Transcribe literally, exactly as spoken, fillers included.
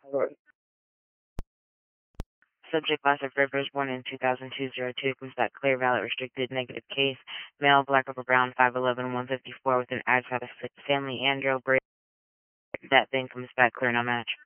Subject Classic Rivers, born in two thousand two oh two, comes back clear, valid, restricted, negative case. Male, black over brown, five eleven, one fifty-four, with an address, family, Andrew, Bray. That thing comes back clear, no match.